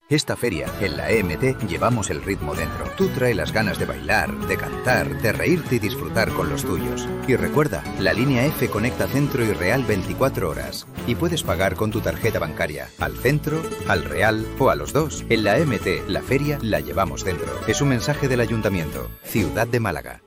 Esta feria, en la EMT, llevamos el ritmo dentro. Tú trae las ganas de bailar, de cantar, de reírte y disfrutar con los tuyos. Y recuerda, la línea F conecta Centro y Real 24 horas. Y puedes pagar con tu tarjeta bancaria, al Centro, al Real o a los dos. En la EMT, la feria la llevamos dentro. Es un mensaje del Ayuntamiento, Ciudad de Málaga.